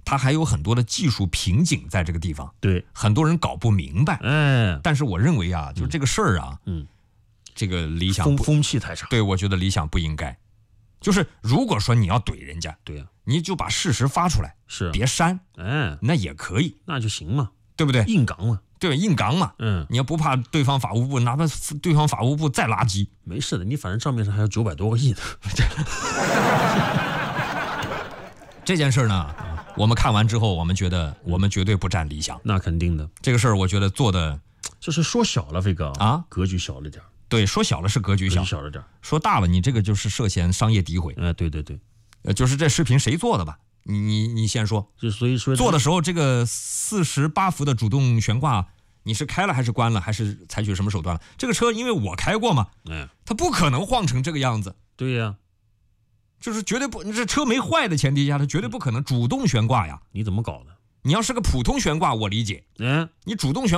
它还有很多的技术瓶颈在这个地方， 对， 很多人搞不明白。但是我认为啊，就这个事儿啊，这个理想风气太差。 对，我觉得理想不应该。就是如果说你要怼人家， 对呀， 你就把事实发出来， 是别删，那也可以， 那就行嘛， 对不对？ 硬刚嘛， 对，硬刚嘛，你要不怕对方法务部，哪怕对方法务部再垃圾， 没事的，你反正账面上还有900多个亿呢。 这件事呢，我们看完之后，我们觉得我们绝对不占理想， 那肯定的。 这个事儿我觉得做的就是说小了，飞哥啊， 格局小了点。 对，说小了是格局小了点， 说大了你这个就是涉嫌商业诋毁。 对对对， 就是这视频谁做的吧？你先说。 就所以说做的时候，这个48伏的主动悬挂，你是开了还是关了，还是采取什么手段了？这个车因为我开过嘛，它不可能晃成这个样子。 对呀， 就是绝对不，这车没坏的前提下，它绝对不可能主动悬挂呀。 你怎么搞的？ 你要是个普通悬挂，我理解。你主动悬